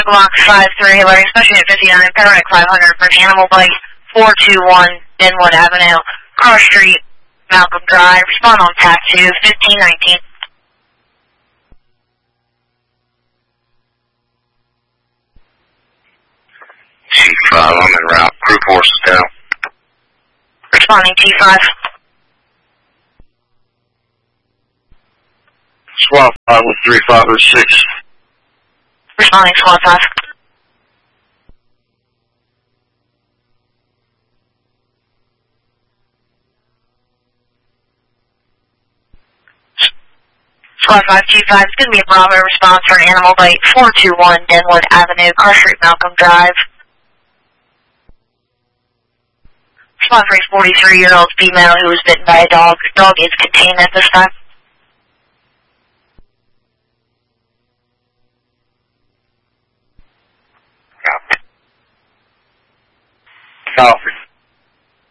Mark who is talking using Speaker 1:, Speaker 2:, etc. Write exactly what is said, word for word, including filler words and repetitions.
Speaker 1: Block five three, alerting Special Unit fifty-nine, Panoramic five hundred for an animal bite, four two one, Denwood Avenue, Cross Street, Malcolm Drive. Respond on P A C two, fifteen nineteen.
Speaker 2: T five, I'm en route. Crew force is down.
Speaker 1: Responding T five.
Speaker 2: SWAT five with three five or six.
Speaker 1: Responding SWAT five. SWAT five T five is going to be a Bravo response for an animal bite, four two one, Denwood Avenue, Cross Street, Malcolm Drive. SWAT for a forty-three-year-old female who was bitten by a dog. Dog is contained at this time.
Speaker 2: Copy.